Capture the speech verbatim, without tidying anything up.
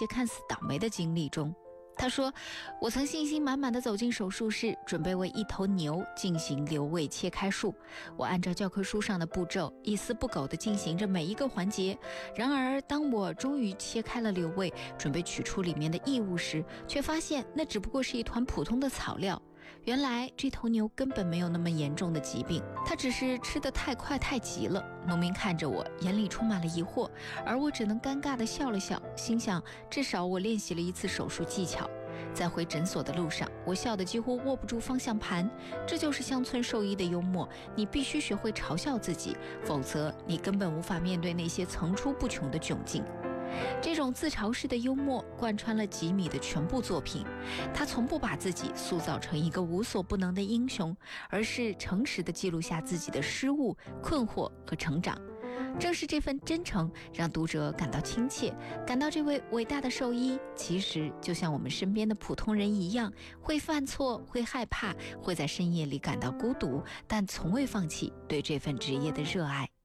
些看似倒霉的经历中。他说，我曾信心满满地走进手术室，准备为一头牛进行瘤位切开术。我按照教科书上的步骤，一丝不苟地进行着每一个环节。然而当我终于切开了瘤位，准备取出里面的异物时，却发现那只不过是一团普通的草料。原来这头牛根本没有那么严重的疾病，它只是吃得太快太急了。农民看着我，眼里充满了疑惑，而我只能尴尬地笑了笑，心想至少我练习了一次手术技巧。在回诊所的路上，我笑得几乎握不住方向盘。这就是乡村兽医的幽默，你必须学会嘲笑自己，否则你根本无法面对那些层出不穷的窘境。这种自嘲式的幽默贯穿了吉米的全部作品，他从不把自己塑造成一个无所不能的英雄，而是诚实地记录下自己的失误、困惑和成长。正是这份真诚，让读者感到亲切，感到这位伟大的兽医其实就像我们身边的普通人一样，会犯错，会害怕，会在深夜里感到孤独，但从未放弃对这份职业的热爱。